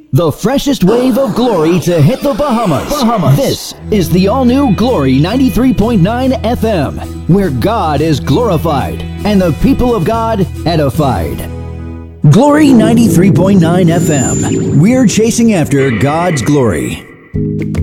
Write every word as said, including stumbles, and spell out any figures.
The freshest wave of glory to hit the Bahamas. Bahamas. This is the all-new Glory ninety-three point nine F M, where God is glorified and the people of God edified. Glory ninety-three point nine F M. We're chasing after God's glory.